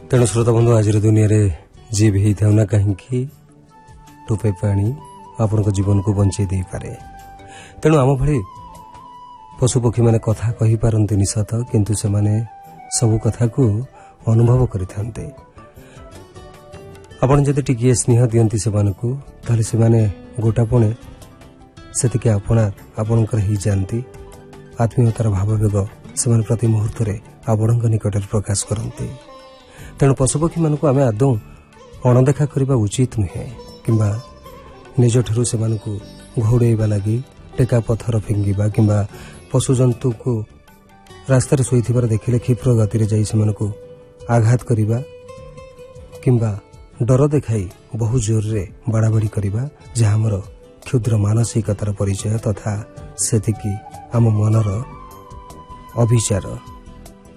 तेणु श्रोता बंधु आज दुनिया रे जी भी होता ना कहीं टोपे पानी आपण जीवन को बंचे दे पारे। तेणु आम भली पशुपक्षी मैंने कथा कही पारंती सत किंतु से माने सब कथा को अनुभव करते। आपण जदि टिके स्नेह दियंती से ताले से माने गोटापणे सेतिके आपणकर ही जानती आत्मीयतार भाववेग से प्रति मुहूर्त आपण निकट प्रकाश करते। तेणु पशुपक्षी मानक आम आदौ अणदेखा करने उचित नुहे किंबा निज ठू से घोड़ेबा लगी टेका पत्थर फिंगिबा किंबा पशुजंतु को रास्तार शोइथिबार देखिले क्षिप्र गति जाई सेमानकु आघात करिबा किंबा डर देखाई बहु जोर रे बाड़ाबाड़ी करिबा जहा हमर क्षुद्र मानसिकतार परिचय तथा सेतिकी आम मनर अभिचार।